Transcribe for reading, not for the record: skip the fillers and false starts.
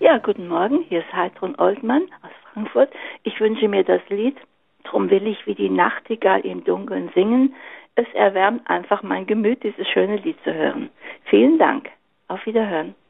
Ja, guten Morgen, hier ist Heidrun Oltmann aus Frankfurt. Ich wünsche mir das Lied "Drum will ich wie die Nachtigall im Dunkeln singen". Es erwärmt einfach mein Gemüt, dieses schöne Lied zu hören. Vielen Dank. Auf Wiederhören.